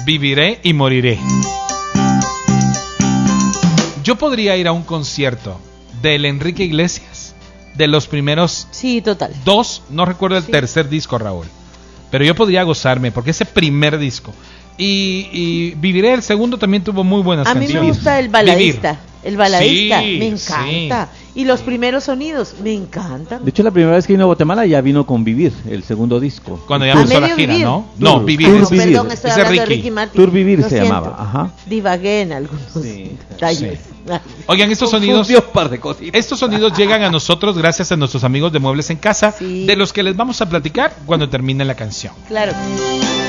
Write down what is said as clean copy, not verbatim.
Viviré y moriré. Yo podría ir a un concierto del Enrique Iglesias, de los primeros Sí, total. 2, no recuerdo el tercer disco, Raúl, pero yo podría gozarme, porque ese primer disco, y Viviré, el segundo también tuvo muy buenas A mí canciones. me gusta el baladista. Vivir. El baladista, Sí, me encanta. Y los primeros sonidos, me encantan. De hecho, la primera vez que vino a Guatemala ya vino con Vivir, el segundo disco. Cuando ya A empezó la medio gira, vivir. ¿no? No, Tour. Vivir. Tour No, Vivir. perdón, estoy Ese hablando de Ricky. Ricky Martin. Tour Vivir Lo se siento. llamaba, ajá. Divagué en algunos Sí. detalles. Oigan, estos sonidos, Confundió un par de cositas. estos sonidos llegan a nosotros gracias a nuestros amigos de Muebles en Casa, Sí. de los que les vamos a platicar cuando termine la canción. Claro.